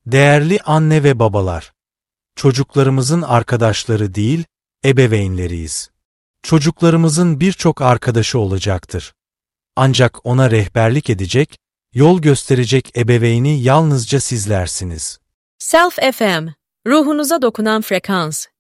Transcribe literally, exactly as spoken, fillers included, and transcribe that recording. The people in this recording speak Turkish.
Değerli anne ve babalar, çocuklarımızın arkadaşları değil, ebeveynleriyiz. Çocuklarımızın birçok arkadaşı olacaktır. Ancak ona rehberlik edecek, yol gösterecek ebeveyni yalnızca sizlersiniz. Self F M, ruhunuza dokunan frekans.